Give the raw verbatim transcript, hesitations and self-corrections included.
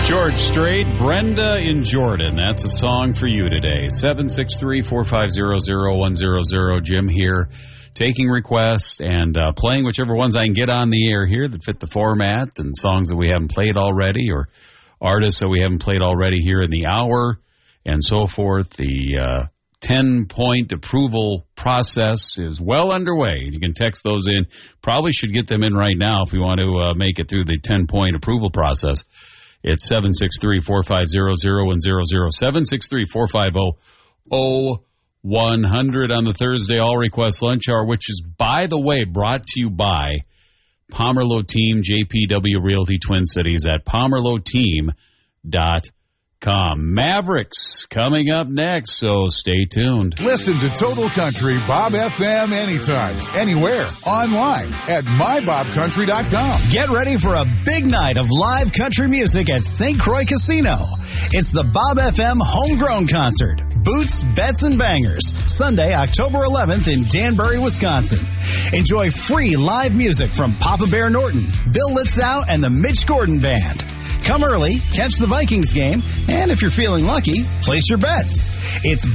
George Strait, Brenda in Jordan. That's a song for you today. seven six three, four five zero, zero one zero zero. Jim here, taking requests and uh, playing whichever ones I can get on the air here that fit the format, and songs that we haven't played already or artists that we haven't played already here in the hour and so forth. The uh, ten-point approval process is well underway. You can text those in. Probably should get them in right now if we want to uh, make it through the ten-point approval process. It's seven six three, four five zero, zero one zero zero, seven six three, four five zero, zero one hundred on the Thursday All Request Lunch Hour, which is, by the way, brought to you by Pomerleau Team, J P W Realty Twin Cities at pomerleau team dot com. Mavericks coming up next, so stay tuned. Listen to Total Country Bob F M anytime, anywhere, online at my bob country dot com. Get ready for a big night of live country music at Saint Croix Casino. It's the Bob F M Homegrown Concert. Boots, Bets, and Bangers. Sunday, October eleventh in Danbury, Wisconsin. Enjoy free live music from Papa Bear Norton, Bill Litzow, and the Mitch Gordon Band. Come early, catch the Vikings game, and if you're feeling lucky, place your bets. It's